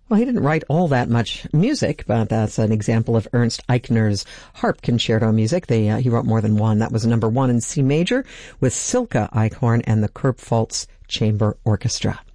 Well, he didn't write all that much music, but that's an example of Ernst Eichner's harp concerto music. He wrote more than one. That was number 1 in C major with Silke Eichhorn and the Kurpfalz Chamber Orchestra.